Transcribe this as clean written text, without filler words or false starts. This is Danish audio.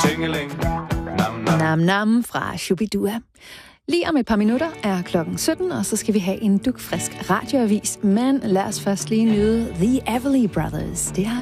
Tingeling, nam, nam. Nam Nam fra Shubidua. Lige om et par minutter er klokken 17, og så skal vi have en dugfrisk radioavis. Men lad os først lige nyde The Everly Brothers. Det her